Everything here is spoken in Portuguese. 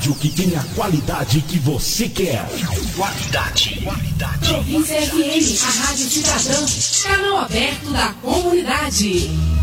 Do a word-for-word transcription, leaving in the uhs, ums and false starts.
rádio que tem a qualidade que você quer. Qualidade. Qualidade. Província F M, a Rádio Cidadã, canal aberto da comunidade.